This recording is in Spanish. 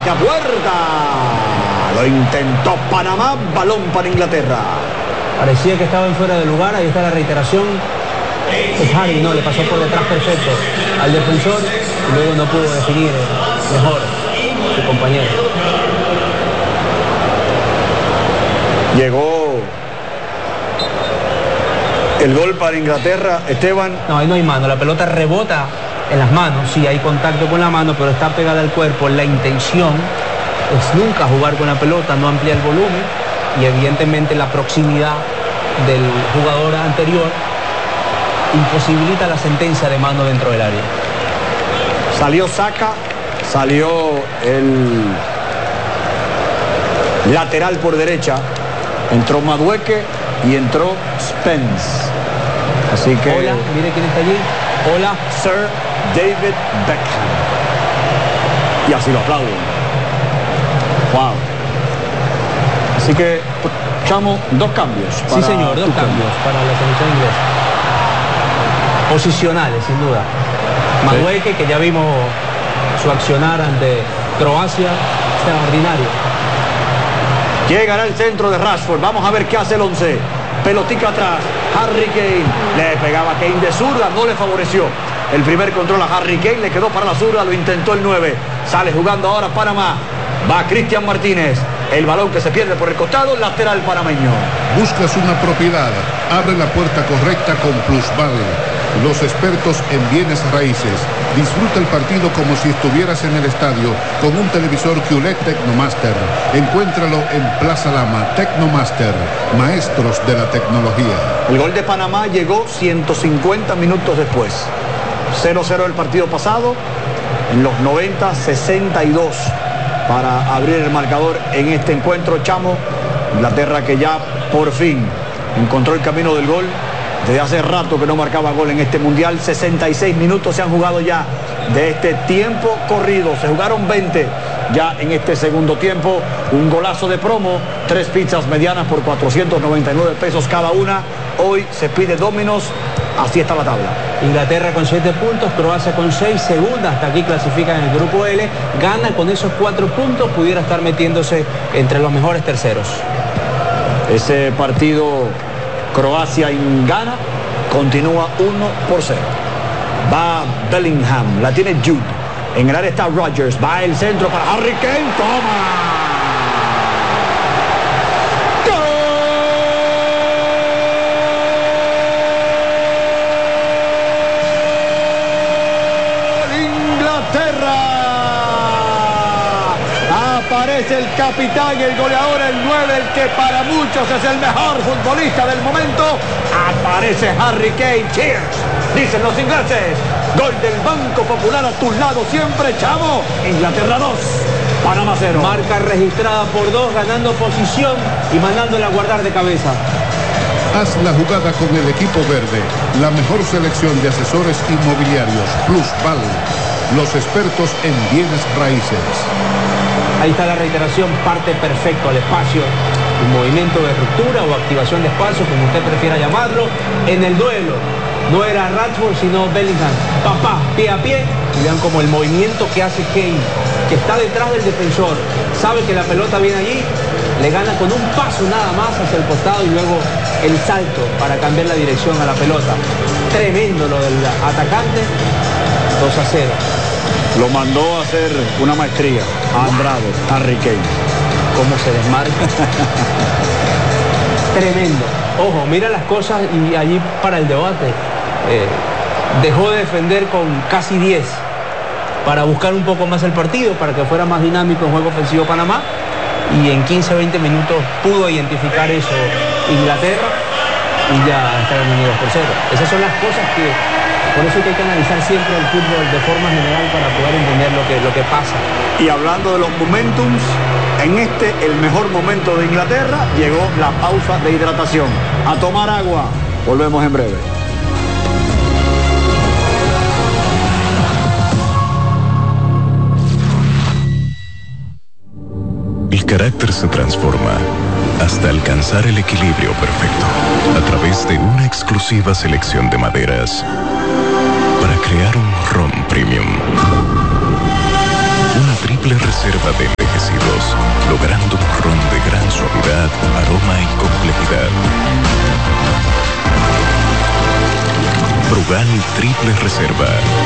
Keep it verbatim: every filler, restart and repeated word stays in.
saque a puerta. Lo intentó Panamá, balón para Inglaterra. Parecía que estaba en fuera de lugar, ahí está la reiteración. Es Harry, no, le pasó por detrás perfecto al defensor y luego no pudo definir mejor su compañero. Llegó el gol para Inglaterra, Esteban. No, ahí no hay mano, la pelota rebota en las manos, sí hay contacto con la mano, pero está pegada al cuerpo. La intención es nunca jugar con la pelota, no ampliar el volumen y evidentemente la proximidad del jugador anterior imposibilita la sentencia de mano dentro del área. Salió Saka, salió el lateral por derecha, entró Madueke y entró Spence. Así que... Hola, mire quién está allí. Hola, Sir David Beckham. Y así lo aplauden. Wow. Así que, Chamo, dos cambios. Sí, señor, dos cambios para la selección inglesa. Posicionales, sin duda. Madueke, que ya vimos su accionar ante Croacia, extraordinario. Llegará el centro de Rashford. Vamos a ver qué hace el once. Pelotica atrás. Harry Kane. Le pegaba Kane de zurda. No le favoreció. El primer control a Harry Kane. Le quedó para la zurda. Lo intentó el nueve. Sale jugando ahora Panamá. Va Cristian Martínez. El balón que se pierde por el costado. Lateral panameño. Buscas una propiedad. Abre la puerta correcta con Plusval. Los expertos en bienes raíces. Disfruta el partido como si estuvieras en el estadio con un televisor Q L E D Tecnomaster. Encuéntralo en Plaza Lama. Tecnomaster, maestros de la tecnología. El gol de Panamá llegó ciento cincuenta minutos después. cero cero el partido pasado. En los noventa, sesenta y dos para abrir el marcador en este encuentro. Chamo, Inglaterra que ya por fin encontró el camino del gol. Desde hace rato que no marcaba gol en este mundial. sesenta y seis minutos se han jugado ya de este tiempo corrido. Se jugaron veinte ya en este segundo tiempo. Un golazo de promo. Tres pizzas medianas por cuatrocientos noventa y nueve pesos cada una. Hoy se pide Domino's. Así está la tabla. Inglaterra con siete puntos, Croacia con seis, segunda, hasta aquí clasifica en el grupo L. Gana con esos cuatro puntos, pudiera estar metiéndose entre los mejores terceros. Ese partido Croacia en Ghana continúa uno por cero. Va Bellingham, la tiene Jude. En el área está Rodgers, va el centro para Harry Kane, toma. Aparece el capitán, el goleador, el nueve, el que para muchos es el mejor futbolista del momento. Aparece Harry Kane. Cheers, dicen los ingleses. Gol del Banco Popular a tu lado siempre, Chamo. Inglaterra dos, Panamá cero. Marca registrada por dos, ganando posición y mandándola a guardar de cabeza. Haz la jugada con el equipo verde. La mejor selección de asesores inmobiliarios. Plusval, los expertos en bienes raíces. Ahí está la reiteración, parte perfecto al espacio, un movimiento de ruptura o activación de espacio, como usted prefiera llamarlo. En el duelo, no era Rashford, sino Bellingham. Papá, pie a pie, y vean como el movimiento que hace Kane, que está detrás del defensor, sabe que la pelota viene allí, le gana con un paso nada más hacia el costado y luego el salto para cambiar la dirección a la pelota. Tremendo lo del atacante, dos a cero. Lo mandó a hacer una maestría a Andrade, Harry Kane. Cómo se desmarca. Tremendo. Ojo, mira las cosas y allí para el debate. Eh, dejó de defender con casi diez para buscar un poco más el partido, para que fuera más dinámico el juego ofensivo Panamá. Y en quince a veinte minutos pudo identificar eso Inglaterra y ya está ganando dos por cero. Esas son las cosas que... Por eso hay que analizar siempre el fútbol de forma general para poder entender lo que, lo que pasa. Y hablando de los momentums, en este, el mejor momento de Inglaterra, llegó la pausa de hidratación. A tomar agua. Volvemos en breve. El carácter se transforma hasta alcanzar el equilibrio perfecto a través de una exclusiva selección de maderas para crear un ron premium. Una triple triple reserva de envejecidos, logrando un ron de gran suavidad, aroma y complejidad. Brugal triple reserva,